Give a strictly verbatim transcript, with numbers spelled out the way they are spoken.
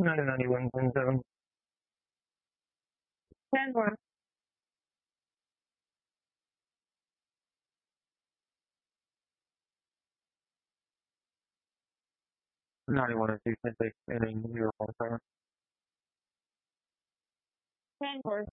nine ninety-one point seven. ten one. ninety-one and two point six, ending zero point seven. ten four.